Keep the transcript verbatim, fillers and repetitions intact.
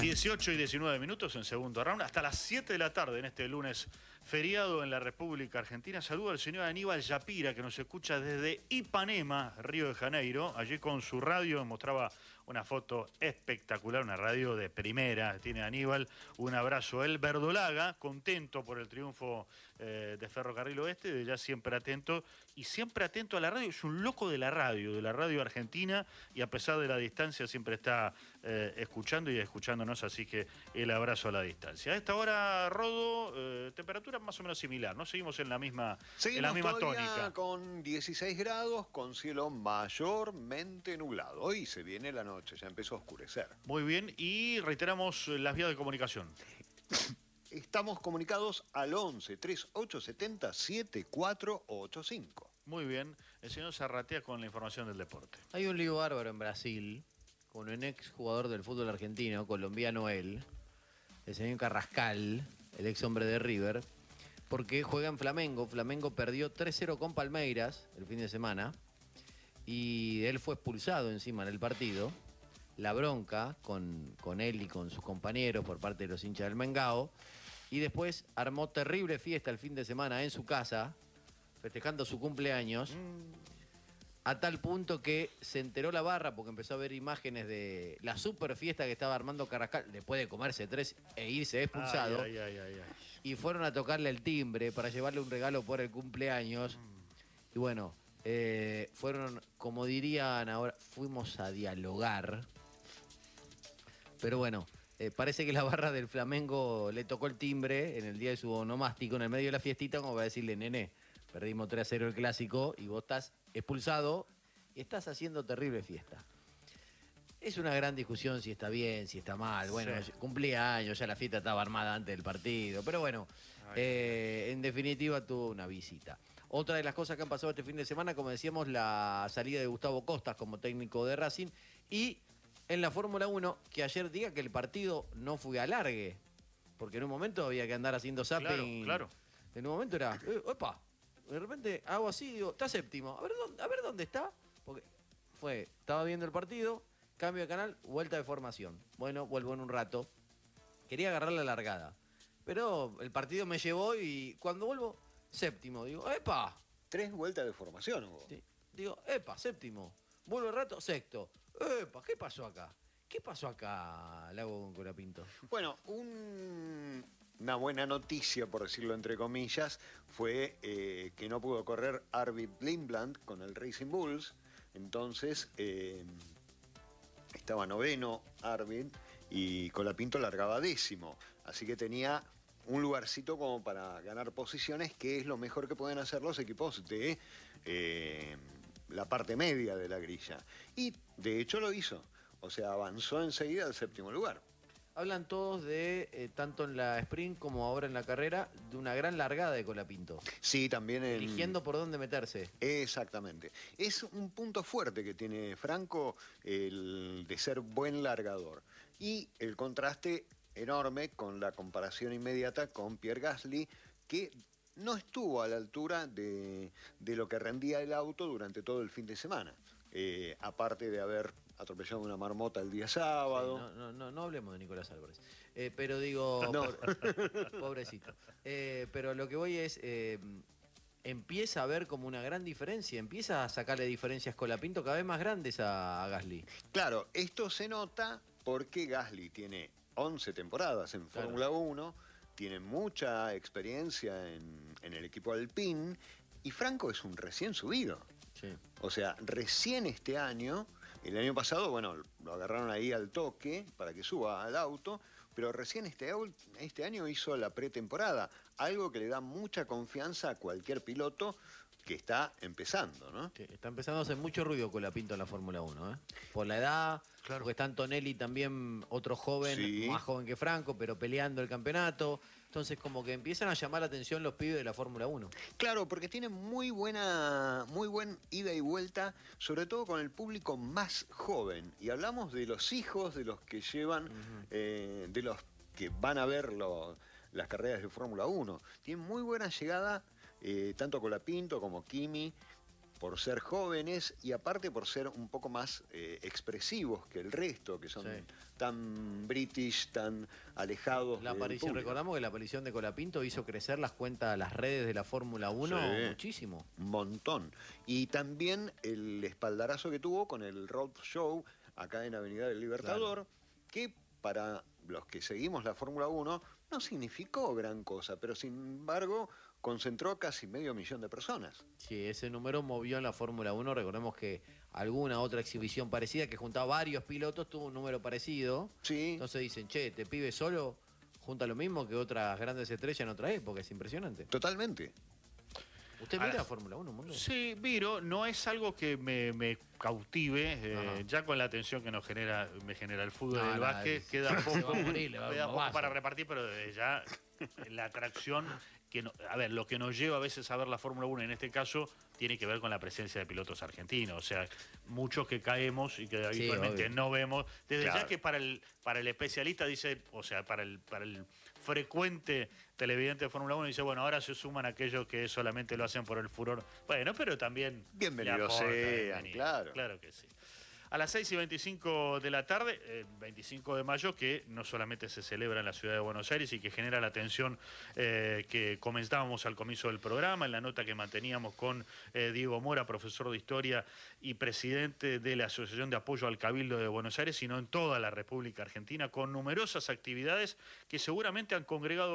dieciocho y diecinueve minutos en segundo round, hasta las siete de la tarde en este lunes feriado en la República Argentina. Saludo al señor Aníbal Yapira, que nos escucha desde Ipanema, Río de Janeiro. Allí con su radio mostraba una foto espectacular, una radio de primera. Tiene Aníbal, un abrazo. El Verdolaga, contento por el triunfo eh, de Ferrocarril Oeste, de ya siempre atento, y siempre atento a la radio. Es un loco de la radio, de la radio argentina, y a pesar de la distancia siempre está eh, escuchando y escuchándonos, así que el abrazo a la distancia. A esta hora, Rodo, eh, temperatura más o menos similar, ¿no? Seguimos en la misma, en la misma tónica. Con dieciséis grados, con cielo mayormente nublado. Hoy se viene la noche, ya empezó a oscurecer. Muy bien, y reiteramos las vías de comunicación. Estamos comunicados al once, treinta y ocho setenta, setenta y cuatro ochenta y cinco. Muy bien, el señor Zarratea con la información del deporte. Hay un lío bárbaro en Brasil con un ex jugador del fútbol argentino, colombiano él, el señor Carrascal, el ex hombre de River, porque juega en Flamengo. Flamengo perdió tres cero con Palmeiras el fin de semana y él fue expulsado encima en el partido. La bronca con, con él y con sus compañeros por parte de los hinchas del Mengao, y después armó terrible fiesta el fin de semana en su casa, festejando su cumpleaños, a tal punto que se enteró la barra porque empezó a ver imágenes de la super fiesta que estaba armando Carrascal después de comerse tres e irse expulsado. Ay, ay, ay, ay, ay. Y fueron a tocarle el timbre para llevarle un regalo por el cumpleaños. Mm. Y bueno, eh, fueron, como dirían ahora, fuimos a dialogar. Pero bueno, eh, parece que la barra del Flamengo le tocó el timbre en el día de su onomástico, en el medio de la fiestita, como va a decirle, nene, perdimos tres a cero el clásico y vos estás expulsado y estás haciendo terrible fiesta. Es una gran discusión si está bien, si está mal. Bueno, sí. Cumplía años, ya la fiesta estaba armada antes del partido. Pero bueno, eh, en definitiva tuvo una visita. Otra de las cosas que han pasado este fin de semana, como decíamos, la salida de Gustavo Costas como técnico de Racing. Y en la Fórmula uno, que ayer diga que el partido no fue alargue. Porque en un momento había que andar haciendo zapping. Claro, claro. En un momento era, eh, opa, de repente hago así, digo, está séptimo. A ver, ¿dónde, a ver dónde está. Porque fue, estaba viendo el partido, cambio de canal, vuelta de formación. Bueno, vuelvo en un rato. Quería agarrar la largada. Pero el partido me llevó y cuando vuelvo, séptimo. Digo, ¡epa! Tres vueltas de formación hubo. Sí. Digo, ¡epa! Séptimo. Vuelvo el rato, sexto. ¡Epa! ¿Qué pasó acá? ¿Qué pasó acá, Lago Colapinto? Bueno, un... una buena noticia, por decirlo entre comillas, fue eh, que no pudo correr Arvid Lindblad con el Racing Bulls. Entonces, eh, estaba noveno Arvid y Colapinto largaba décimo. Así que tenía un lugarcito como para ganar posiciones, que es lo mejor que pueden hacer los equipos de eh, la parte media de la grilla. Y de hecho lo hizo. O sea, avanzó enseguida al séptimo lugar. Hablan todos de, eh, tanto en la sprint como ahora en la carrera, de una gran largada de Colapinto. Sí, también en... eligiendo por dónde meterse. Exactamente. Es un punto fuerte que tiene Franco, el de ser buen largador. Y el contraste enorme con la comparación inmediata con Pierre Gasly, que no estuvo a la altura de, de lo que rendía el auto durante todo el fin de semana. Eh, aparte de haber atropellado una marmota el día sábado. Sí, no, no, no, no hablemos de Nicolás Álvarez. Eh, pero digo, no. por, pobrecito. Eh, pero lo que voy es, eh, empieza a haber como una gran diferencia, empieza a sacarle diferencias Colapinto cada vez más grandes a, a Gasly. Claro, esto se nota porque Gasly tiene once temporadas en claro. Fórmula uno, tiene mucha experiencia en, en el equipo Alpine, y Franco es un recién subido. Sí. O sea, recién este año, el año pasado, bueno, lo agarraron ahí al toque para que suba al auto, pero recién este, este año hizo la pretemporada, algo que le da mucha confianza a cualquier piloto que está empezando, ¿no? Sí, está empezando a hacer mucho ruido Colapinto en la Fórmula uno, ¿eh? Por la edad, claro. Porque está Antonelli también, otro joven, sí. Más joven que Franco, pero peleando el campeonato. Entonces como que empiezan a llamar la atención los pibes de la Fórmula uno. Claro, porque tienen muy buena, muy buen ida y vuelta, sobre todo con el público más joven. Y hablamos de los hijos, de los que llevan, uh-huh. eh, de los que van a ver los, las carreras de Fórmula uno. Tienen muy buena llegada, eh, tanto Colapinto como Kimi. por ser jóvenes y aparte por ser un poco más eh, expresivos que el resto, que son Sí. tan british, tan alejados La del aparición, público. recordamos que la aparición de Colapinto hizo crecer las cuentas, las redes de la Fórmula uno Sí. muchísimo. Un montón. Y también el espaldarazo que tuvo con el Road Show acá en Avenida del Libertador, que para los que seguimos la Fórmula uno no significó gran cosa, pero sin embargo concentró casi medio millón de personas. Sí, ese número movió en la Fórmula uno. Recordemos que alguna otra exhibición parecida que juntaba varios pilotos tuvo un número parecido. Sí, Entonces dicen, che, te pibe solo junta lo mismo que otras grandes estrellas en otra época. Es impresionante. totalmente. ¿Usted Ahora, mira la Fórmula uno, Mundo? Sí, Viro, no es algo que me, me cautive, eh, Ajá. ya con la atención que nos genera, me genera el fútbol No, y el no, básquet, es- queda se poco, va a morir, le va a dar queda un poco bombazo. para repartir, pero desde ya la atracción que no- a ver, lo que nos lleva a veces a ver la Fórmula uno en este caso tiene que ver con la presencia de pilotos argentinos, o sea, muchos que caemos y que habitualmente obvio. no vemos, desde ya Claro. que para el para el especialista dice, o sea, para el para el frecuente televidente de Fórmula uno dice, bueno, ahora se suman aquellos que solamente lo hacen por el furor. Bueno, pero también le Bienvenidos aporta, sean, bienvenido. claro. Claro que sí. A las seis y veinticinco de la tarde, el veinticinco de mayo, que no solamente se celebra en la ciudad de Buenos Aires y que genera la atención eh, que comentábamos al comienzo del programa, en la nota que manteníamos con eh, Diego Mora, profesor de Historia y presidente de la Asociación de Apoyo al Cabildo de Buenos Aires, sino en toda la República Argentina, con numerosas actividades que seguramente han congregado